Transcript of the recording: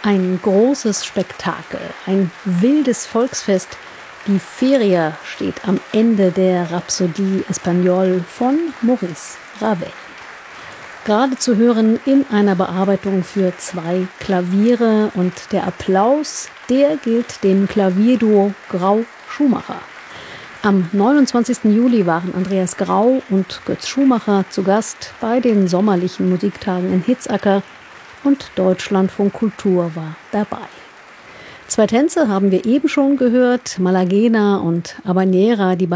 Ein großes Spektakel, ein wildes Volksfest. Die Feria steht am Ende der Rhapsodie Espagnole von Maurice Ravel. Gerade zu hören in einer Bearbeitung für 2 Klaviere, und der Applaus, der gilt dem Klavierduo Grau-Schumacher. Am 29. Juli waren Andreas Grau und Götz Schumacher zu Gast bei den sommerlichen Musiktagen in Hitzacker, und Deutschlandfunk Kultur war dabei. 2 Tänze haben wir eben schon gehört, Malaguena und Habanera, die